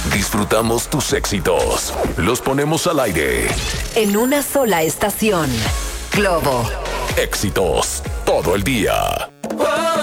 Disfrutamos tus éxitos. Los ponemos al aire. En una sola estación. Globo. Éxitos todo el día.